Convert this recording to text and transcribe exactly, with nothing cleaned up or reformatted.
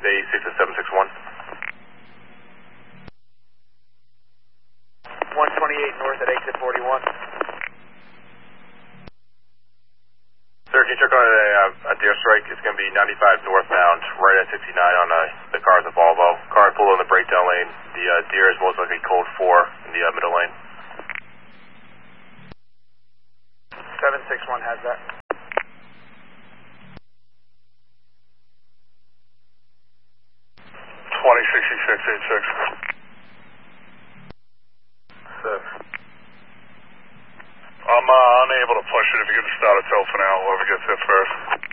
A six seven six one. one twenty-eight north at exit forty-one. Sir, can you check on a, uh, a deer strike? It's going to be ninety-five northbound, right at sixty-nine on uh, the car is a Volvo. Car pulled in the breakdown lane. The uh, deer is most likely code four in the uh, middle lane. seven six one has that. twenty sixty-six eighty-six. Sir. I'm uh, unable to push it. If you could start a tow for now, whoever gets there first.